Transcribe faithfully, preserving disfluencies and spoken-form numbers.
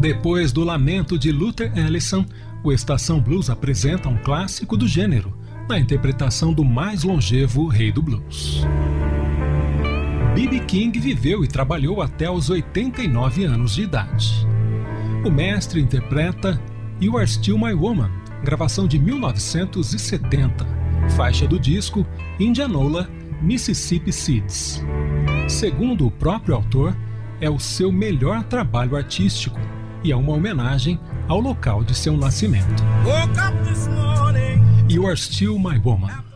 Depois do lamento de Luther Allison, o Estação Blues apresenta um clássico do gênero, na interpretação do mais longevo rei do blues. B B. King viveu e trabalhou até os oitenta e nove anos de idade. O mestre interpreta You Are Still My Woman, gravação de mil novecentos e setenta, faixa do disco Indianola, Mississippi Seeds. Segundo o próprio autor, é o seu melhor trabalho artístico e é uma homenagem ao local de seu nascimento. You Are Still My Woman.